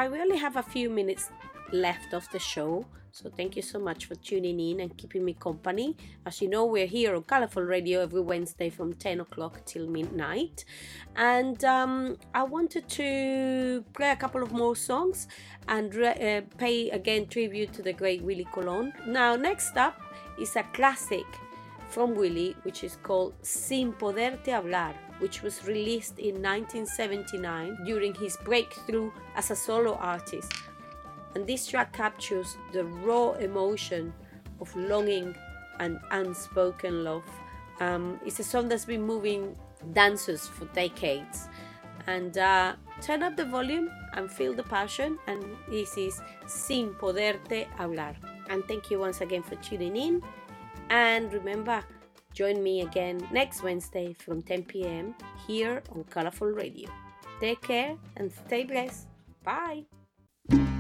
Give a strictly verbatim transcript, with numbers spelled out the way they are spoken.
Bye. We only have a few minutes left of the show, so thank you so much for tuning in and keeping me company. As you know, we're here on Colourful Radio every Wednesday from ten o'clock till midnight, and um, I wanted to play a couple of more songs and re- uh, pay again tribute to the great Willie Colon. Now, next up is a classic from Willie, which is called Sin Poderte Hablar, which was released in nineteen seventy-nine during his breakthrough as a solo artist. And this track captures the raw emotion of longing and unspoken love. Um, it's a song that's been moving dancers for decades. And uh, turn up the volume and feel the passion. And this is Sin Poderte Hablar. And thank you once again for tuning in. And remember, join me again next Wednesday from ten p.m. here on Colourful Radio. Take care and stay blessed. Bye.